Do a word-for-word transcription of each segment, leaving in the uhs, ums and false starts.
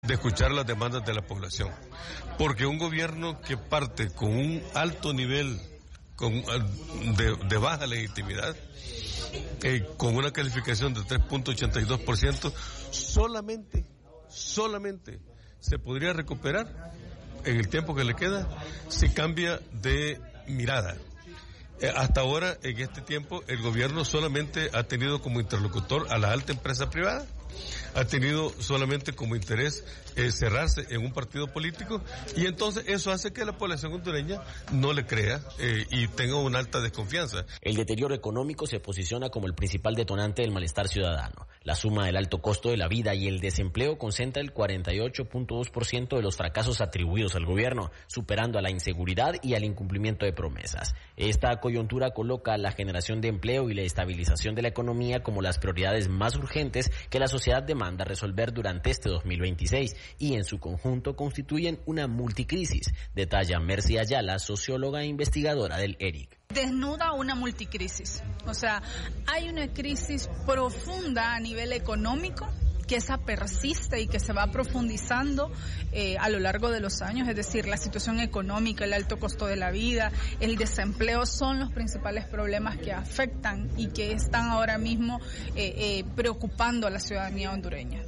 de escuchar las demandas de la población. Porque un gobierno que parte con un alto nivel con, de, de baja legitimidad, eh, con una calificación de tres punto ochenta y dos por ciento, solamente, solamente se podría recuperar en el tiempo que le queda si cambia de mirada. Eh, hasta ahora, en este tiempo, el gobierno solamente ha tenido como interlocutor a la alta empresa privada, ha tenido solamente como interés eh, cerrarse en un partido político, y entonces eso hace que la población hondureña no le crea eh, y tenga una alta desconfianza. El deterioro económico se posiciona como el principal detonante del malestar ciudadano. La suma del alto costo de la vida y el desempleo concentra el cuarenta y ocho punto dos por ciento de los fracasos atribuidos al gobierno, superando a la inseguridad y al incumplimiento de promesas. Esta coyuntura coloca la generación de empleo y la estabilización de la economía como las prioridades más urgentes que la sociedad demanda resolver durante este dos mil veintiséis, y en su conjunto constituyen una multicrisis, detalla Mercy Ayala, socióloga e investigadora del E R I C. Desnuda una multicrisis, o sea, hay una crisis profunda a nivel económico, que esa persiste y que se va profundizando eh, a lo largo de los años, es decir, la situación económica, el alto costo de la vida, el desempleo son los principales problemas que afectan y que están ahora mismo eh, eh, preocupando a la ciudadanía hondureña.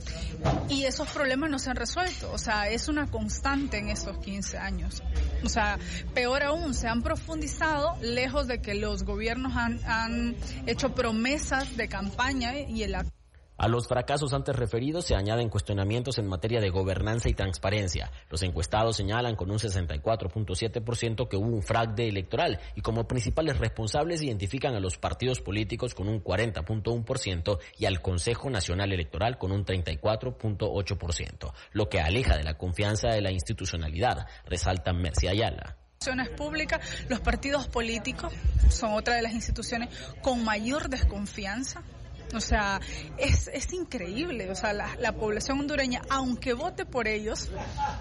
Y esos problemas no se han resuelto, o sea, es una constante en esos quince años. O sea, peor aún, se han profundizado lejos de que los gobiernos han, han hecho promesas de campaña y el acto. A los fracasos antes referidos se añaden cuestionamientos en materia de gobernanza y transparencia. Los encuestados señalan con un sesenta y cuatro punto siete por ciento que hubo un fraude electoral, y como principales responsables identifican a los partidos políticos con un cuarenta punto uno por ciento y al Consejo Nacional Electoral con un treinta y cuatro punto ocho por ciento, lo que aleja de la confianza de la institucionalidad, resalta Mercy Ayala. Públicas, los partidos políticos son otra de las instituciones con mayor desconfianza. O sea, es, es increíble, o sea, la, la población hondureña, aunque vote por ellos,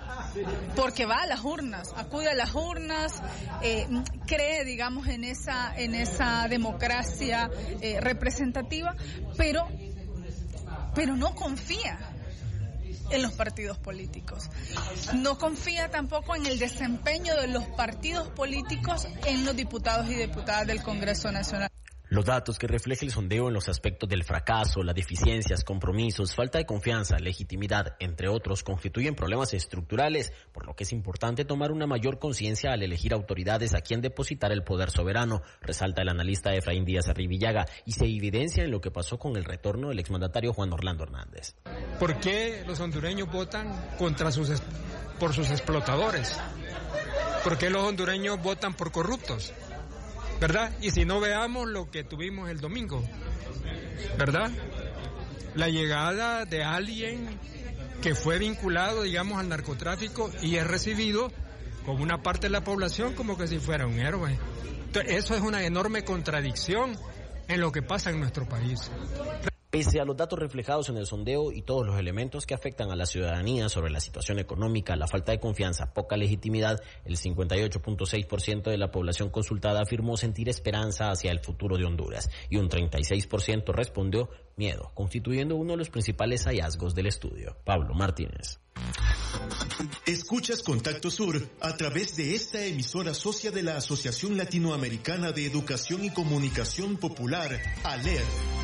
porque va a las urnas, acude a las urnas, eh, cree, digamos, en esa, en esa democracia eh, representativa, pero, pero no confía en los partidos políticos. No confía tampoco en el desempeño de los partidos políticos en los diputados y diputadas del Congreso Nacional. Los datos que refleja el sondeo en los aspectos del fracaso, las deficiencias, compromisos, falta de confianza, legitimidad, entre otros, constituyen problemas estructurales, por lo que es importante tomar una mayor conciencia al elegir autoridades a quien depositar el poder soberano, resalta el analista Efraín Díaz Arribillaga, y se evidencia en lo que pasó con el retorno del exmandatario Juan Orlando Hernández. ¿Por qué los hondureños votan contra sus por sus explotadores? ¿Por qué los hondureños votan por corruptos? ¿Verdad? Y si no, veamos lo que tuvimos el domingo, ¿verdad? La llegada de alguien que fue vinculado, digamos, al narcotráfico y es recibido con una parte de la población como que si fuera un héroe. Entonces, eso es una enorme contradicción en lo que pasa en nuestro país. Pese a los datos reflejados en el sondeo y todos los elementos que afectan a la ciudadanía sobre la situación económica, la falta de confianza, poca legitimidad, el cincuenta y ocho punto seis por ciento de la población consultada afirmó sentir esperanza hacia el futuro de Honduras y un treinta y seis por ciento respondió miedo, constituyendo uno de los principales hallazgos del estudio. Pablo Martínez. Escuchas Contacto Sur a través de esta emisora socia de la Asociación Latinoamericana de Educación y Comunicación Popular, A L E R.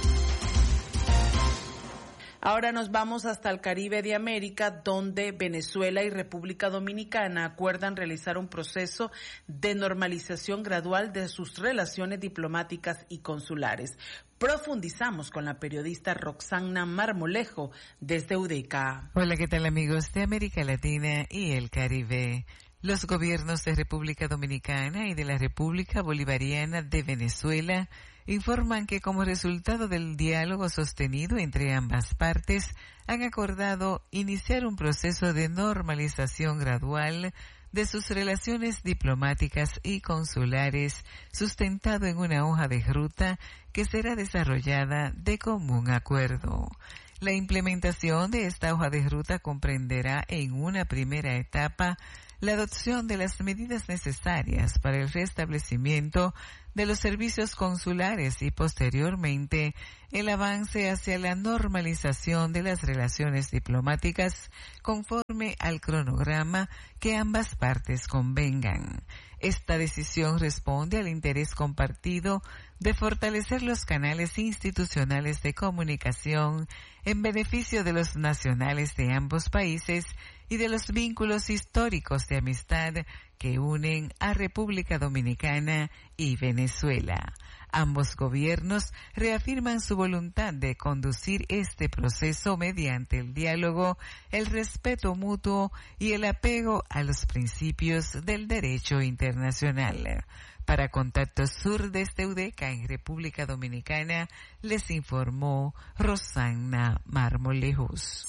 Ahora nos vamos hasta el Caribe de América, donde Venezuela y República Dominicana acuerdan realizar un proceso de normalización gradual de sus relaciones diplomáticas y consulares. Profundizamos con la periodista Roxana Marmolejo desde U D E C A. Hola, ¿qué tal amigos de América Latina y el Caribe? Los gobiernos de República Dominicana y de la República Bolivariana de Venezuela informan que como resultado del diálogo sostenido entre ambas partes, han acordado iniciar un proceso de normalización gradual de sus relaciones diplomáticas y consulares, sustentado en una hoja de ruta que será desarrollada de común acuerdo. La implementación de esta hoja de ruta comprenderá en una primera etapa la adopción de las medidas necesarias para el restablecimiento de los servicios consulares y posteriormente el avance hacia la normalización de las relaciones diplomáticas conforme al cronograma que ambas partes convengan. Esta decisión responde al interés compartido de fortalecer los canales institucionales de comunicación en beneficio de los nacionales de ambos países y de los vínculos históricos de amistad que unen a República Dominicana y Venezuela. Ambos gobiernos reafirman su voluntad de conducir este proceso mediante el diálogo, el respeto mutuo y el apego a los principios del derecho internacional. Para Contacto Sur desde UDECA en República Dominicana, les informó Rosana Marmolejos.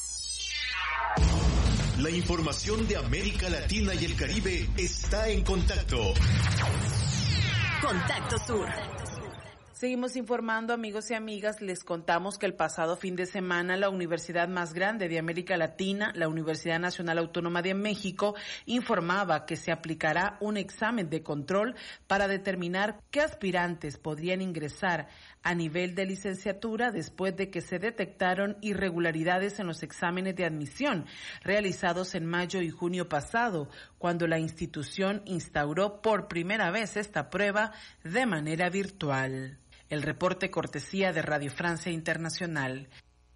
La información de América Latina y el Caribe está en Contacto. Contacto Sur. Seguimos informando, amigos y amigas. Les contamos que el pasado fin de semana la universidad más grande de América Latina, la Universidad Nacional Autónoma de México, informaba que se aplicará un examen de control para determinar qué aspirantes podrían ingresar a nivel de licenciatura después de que se detectaron irregularidades en los exámenes de admisión realizados en mayo y junio pasado, cuando la institución instauró por primera vez esta prueba de manera virtual. El reporte cortesía de Radio Francia Internacional.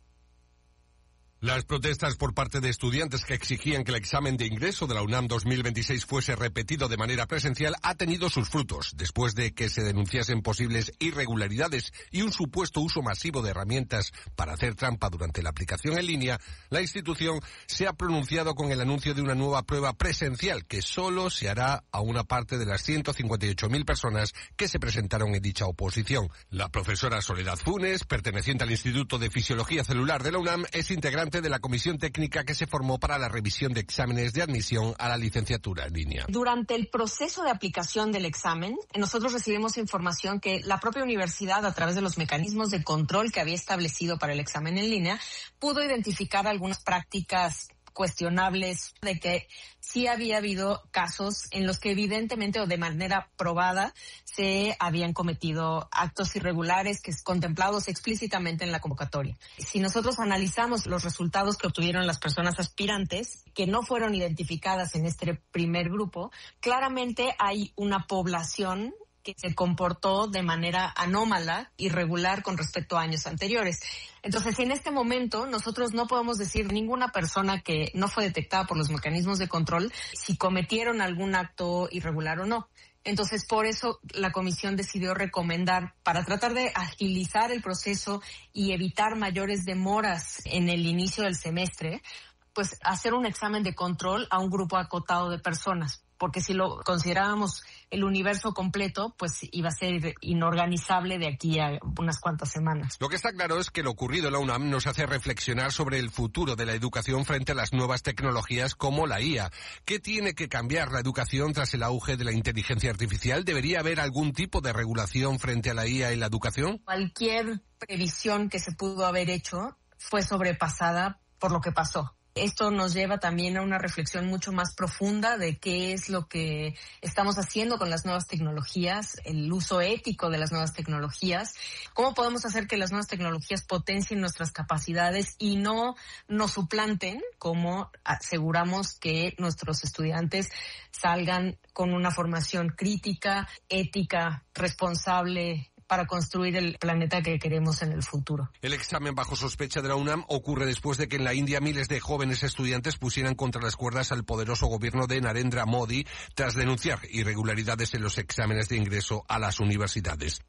Las protestas por parte de estudiantes que exigían que el examen de ingreso de la UNAM dos mil veintiséis fuese repetido de manera presencial ha tenido sus frutos. Después de que se denunciasen posibles irregularidades y un supuesto uso masivo de herramientas para hacer trampa durante la aplicación en línea, la institución se ha pronunciado con el anuncio de una nueva prueba presencial que solo se hará a una parte de las ciento cincuenta y ocho mil personas que se presentaron en dicha oposición. La profesora Soledad Funes, perteneciente al Instituto de Fisiología Celular de la UNAM, es integrante de la comisión técnica que se formó para la revisión de exámenes de admisión a la licenciatura en línea. Durante el proceso de aplicación del examen, nosotros recibimos información que la propia universidad, a través de los mecanismos de control que había establecido para el examen en línea, pudo identificar algunas prácticas cuestionables, de que sí había habido casos en los que evidentemente o de manera probada se habían cometido actos irregulares que es contemplados explícitamente en la convocatoria. Si nosotros analizamos los resultados que obtuvieron las personas aspirantes que no fueron identificadas en este primer grupo, claramente hay una población que se comportó de manera anómala, irregular con respecto a años anteriores. Entonces, en este momento, nosotros no podemos decir ninguna persona que no fue detectada por los mecanismos de control si cometieron algún acto irregular o no. Entonces, por eso la comisión decidió recomendar, para tratar de agilizar el proceso y evitar mayores demoras en el inicio del semestre, pues hacer un examen de control a un grupo acotado de personas. Porque si lo considerábamos el universo completo, pues iba a ser inorganizable de aquí a unas cuantas semanas. Lo que está claro es que lo ocurrido en la UNAM nos hace reflexionar sobre el futuro de la educación frente a las nuevas tecnologías como la I A. ¿Qué tiene que cambiar la educación tras el auge de la inteligencia artificial? ¿Debería haber algún tipo de regulación frente a la I A en la educación? Cualquier previsión que se pudo haber hecho fue sobrepasada por lo que pasó. Esto nos lleva también a una reflexión mucho más profunda de qué es lo que estamos haciendo con las nuevas tecnologías, el uso ético de las nuevas tecnologías, cómo podemos hacer que las nuevas tecnologías potencien nuestras capacidades y no nos suplanten, cómo aseguramos que nuestros estudiantes salgan con una formación crítica, ética, responsable, para construir el planeta que queremos en el futuro. El examen bajo sospecha de la UNAM ocurre después de que en la India miles de jóvenes estudiantes pusieran contra las cuerdas al poderoso gobierno de Narendra Modi tras denunciar irregularidades en los exámenes de ingreso a las universidades.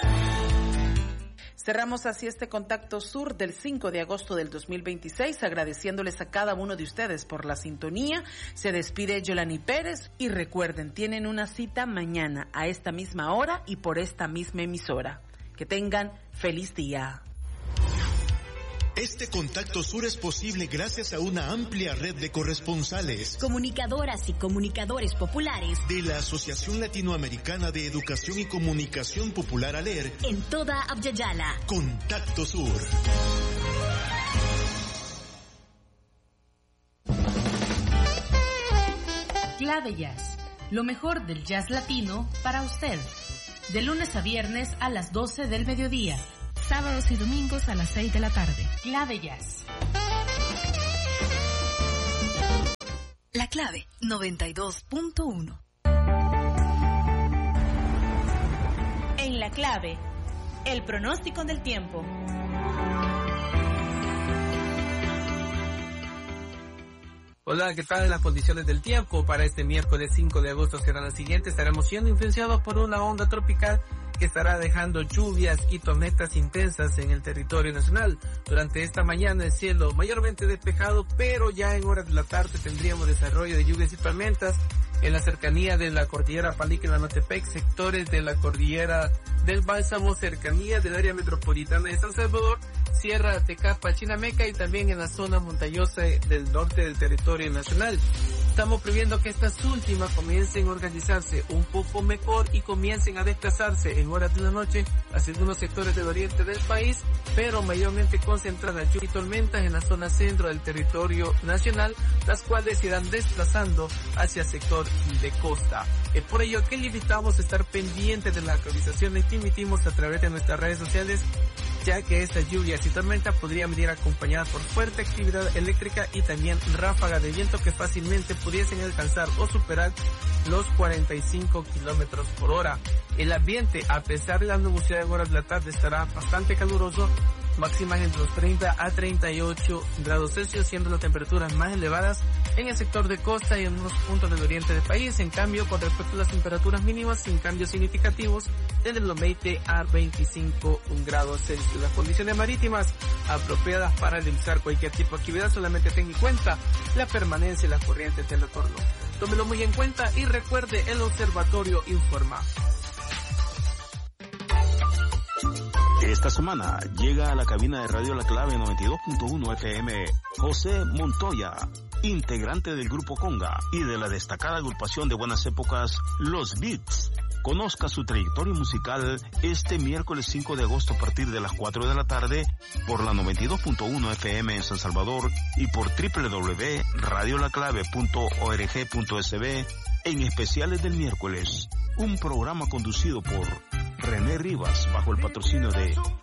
Cerramos así este Contacto Sur del cinco de agosto del dos mil veintiséis, agradeciéndoles a cada uno de ustedes por la sintonía. Se despide Yolani Pérez y recuerden, tienen una cita mañana a esta misma hora y por esta misma emisora. Que tengan feliz día. Este Contacto Sur es posible gracias a una amplia red de corresponsales, comunicadoras y comunicadores populares de la Asociación Latinoamericana de Educación y Comunicación Popular ALER en toda Abya-Yala. Contacto Sur. Clave Jazz, lo mejor del jazz latino para usted. De lunes a viernes a las doce del mediodía. Sábados y domingos a las seis de la tarde. Clave Jazz. La Clave noventa y dos punto uno. En La Clave, el pronóstico del tiempo. Hola, ¿qué tal? Las condiciones del tiempo para este miércoles cinco de agosto serán las siguientes. Estaremos siendo influenciados por una onda tropical que estará dejando lluvias y tormentas intensas en el territorio nacional. Durante esta mañana el cielo mayormente despejado, pero ya en horas de la tarde tendríamos desarrollo de lluvias y tormentas en la cercanía de la cordillera Palique-Lanotepec, sectores de la cordillera del Bálsamo, cercanía del área metropolitana de San Salvador, Sierra Tecapa, Chinameca y también en la zona montañosa del norte del territorio nacional. Estamos previendo que estas últimas comiencen a organizarse un poco mejor y comiencen a desplazarse en horas de la noche hacia algunos sectores del oriente del país, pero mayormente concentradas lluvias y tormentas en la zona centro del territorio nacional, las cuales se irán desplazando hacia el sector de costa. Es por ello que le invitamos a estar pendientes de las actualizaciones que emitimos a través de nuestras redes sociales, ya que estas lluvias y tormentas podrían venir acompañadas por fuerte actividad eléctrica y también ráfagas de viento que fácilmente pudiesen alcanzar o superar los cuarenta y cinco kilómetros por hora. El ambiente, a pesar de la nubosidad en horas de la tarde, estará bastante caluroso, máximas entre los treinta a treinta y ocho grados Celsius, siendo las temperaturas más elevadas en el sector de costa y en unos puntos del oriente del país. En cambio, con respecto a las temperaturas mínimas, sin cambios significativos, desde los veinte a veinticinco grados Celsius. Las condiciones marítimas apropiadas para realizar cualquier tipo de actividad, solamente tenga en cuenta la permanencia y las corrientes del retorno. Tómelo muy en cuenta y recuerde, el observatorio informa. Esta semana llega a la cabina de Radio La Clave noventa y dos punto uno F M José Montoya, integrante del Grupo Conga y de la destacada agrupación de buenas épocas Los Beats. Conozca su trayectoria musical este miércoles cinco de agosto a partir de las cuatro de la tarde por la noventa y dos punto uno F M en San Salvador y por doble u doble u doble u punto radio la clave punto org punto es be en especiales del miércoles. Un programa conducido por René Rivas bajo el patrocinio de